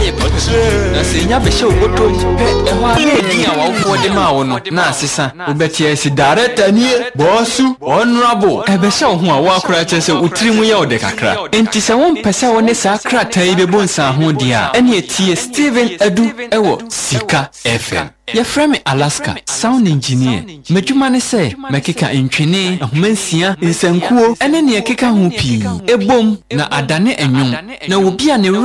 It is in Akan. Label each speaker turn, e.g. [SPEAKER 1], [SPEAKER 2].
[SPEAKER 1] ye potre na se nya be hye oboto pe e ho ane din a wo de ma wo no na asesa obetie si director ni bossu honorable e be hye ho a wo akora che se utiri mu ye o de kakra enti se won pese wo ne sa krata yi be bonsa ho dia ene etie Steven Edu ewo Sika FM ya frame Alaska sound engineer medjuma ne se mekeka entwene ahomansia nsankuo ene ne ekeka ho pii ebom na adane enwom na obi a ne